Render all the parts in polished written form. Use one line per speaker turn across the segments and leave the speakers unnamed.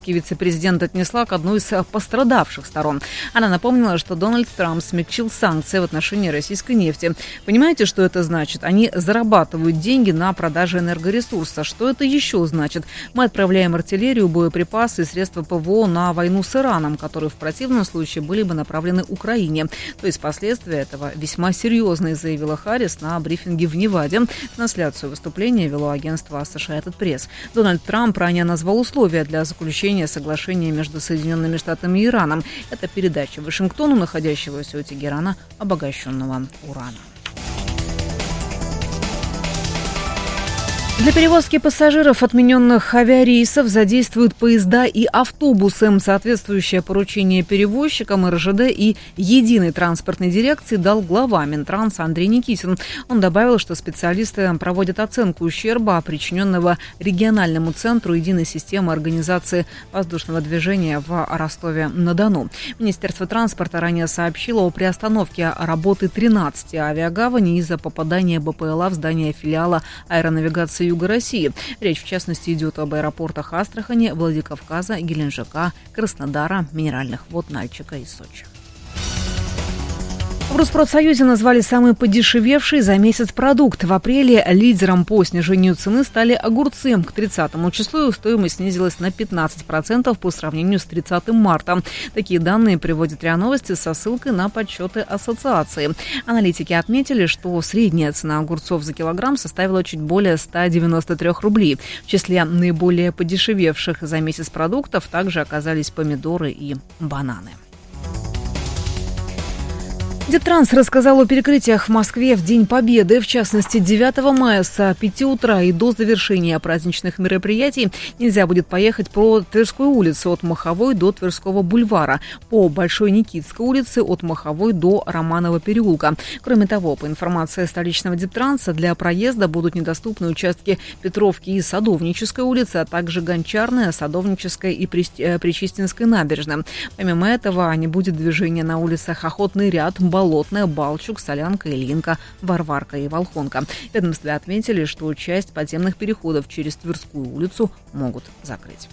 Вице-президент отнесла к одной из пострадавших сторон. Она напомнила, что Дональд Трамп смягчил санкции в отношении российской нефти. Понимаете, что это значит? Они зарабатывают деньги на продаже энергоресурса. Что это еще значит? Мы отправляем артиллерию, боеприпасы и средства ПВО на войну с Ираном, которые в противном случае были бы направлены Украине. То есть последствия этого весьма серьезные, заявила Харрис на брифинге в Неваде. Трансляцию выступления вело агентство Associated Press. Дональд Трамп ранее назвал условия для заключения соглашения между Соединенными Штатами и Ираном. Это передача Вашингтону, находящегося у Тегерана, обогащенного урана. Для перевозки пассажиров отмененных авиарейсов задействуют поезда и автобусы. Соответствующее поручение перевозчикам РЖД и Единой транспортной дирекции дал глава Минтранса Андрей Никитин. Он добавил, что специалисты проводят оценку ущерба, причиненного региональному центру единой системы организации воздушного движения в Ростове-на-Дону. Министерство транспорта ранее сообщило о приостановке работы 13 авиагаваней из-за попадания БПЛА в здание филиала аэронавигации Юга России. Речь, в частности, идет об аэропортах Астрахани, Владикавказа, Геленджика, Краснодара, Минеральных вод Нальчика и Сочи. В Роспродсоюзе назвали самый подешевевший за месяц продукт. В апреле лидером по снижению цены стали огурцы. К 30 числу их стоимость снизилась на 15% по сравнению с 30 марта. Такие данные приводит РИА Новости со ссылкой на подсчеты ассоциации. Аналитики отметили, что средняя цена огурцов за килограмм составила чуть более 193 рублей. В числе наиболее подешевевших за месяц продуктов также оказались помидоры и бананы. Дептранс рассказал о перекрытиях в Москве в День Победы. В частности, 9 мая с 5 утра и до завершения праздничных мероприятий нельзя будет поехать по Тверской улице от Маховой до Тверского бульвара, по Большой Никитской улице от Маховой до Романова переулка. Кроме того, по информации столичного Дептранса, для проезда будут недоступны участки Петровки и Садовнической улицы, а также Гончарная, Садовническая и Причистинская набережная. Помимо этого, не будет движения на улицах Охотный ряд, Болотная, Балчук, Солянка, Ильинка, Варварка и Волхонка. В ведомстве отметили, что часть подземных переходов через Тверскую улицу могут закрыть.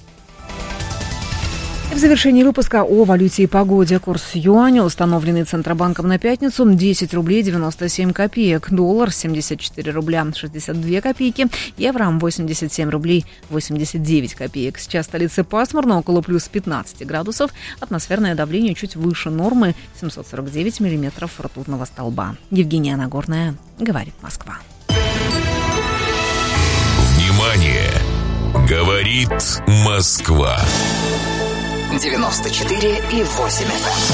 И в завершении выпуска о валюте и погоде. Курс юаня, установленный Центробанком на пятницу, 10 рублей 97 копеек. Доллар 74 рубля 62 копейки. Евро 87 рублей 89 копеек. Сейчас в столице пасмурно, около плюс 15 градусов. Атмосферное давление чуть выше нормы, 749 миллиметров ртутного столба. Евгения Нагорная, говорит Москва.
Внимание! Говорит Москва.
94,8 FM.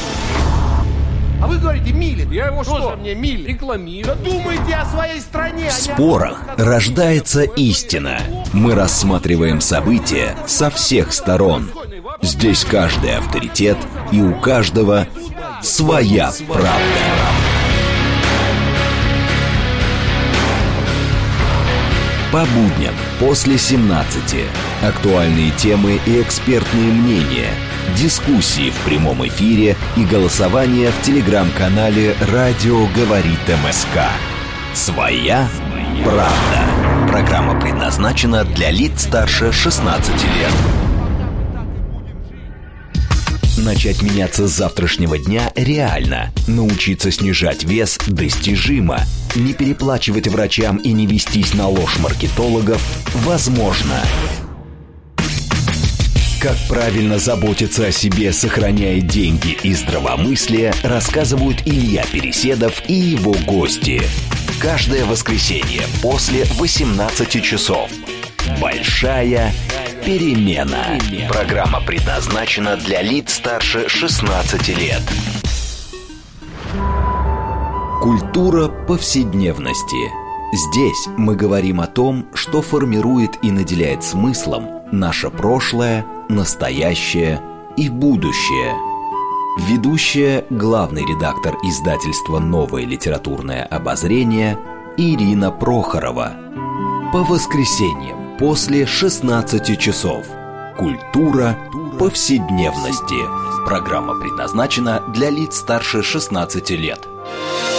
А вы говорите, милит. Я его что? Мне милит. Рекламирую. Да думайте о своей стране.
В спорах рождается истина. Мы рассматриваем события со всех сторон. Здесь каждый авторитет, и у каждого своя правда. По будням после 17. Актуальные темы и экспертные мнения, дискуссии в прямом эфире и голосование в телеграм-канале «Радио говорит МСК». Своя правда. Программа предназначена для лиц старше 16 лет. Начать меняться с завтрашнего дня реально. Научиться снижать вес достижимо. Не переплачивать врачам и не вестись на ложь маркетологов возможно. Как правильно заботиться о себе, сохраняя деньги и здравомыслие, рассказывают Илья Переседов и его гости. Каждое воскресенье после 18 часов. Большая перемена. Программа предназначена для лиц старше 16 лет. Культура повседневности. Здесь мы говорим о том, что формирует и наделяет смыслом наше прошлое, настоящее и будущее. Ведущая, главный редактор издательства «Новое литературное обозрение» Ирина Прохорова. По воскресеньям после 16 часов. Культура повседневности. Программа предназначена для лиц старше 16 лет.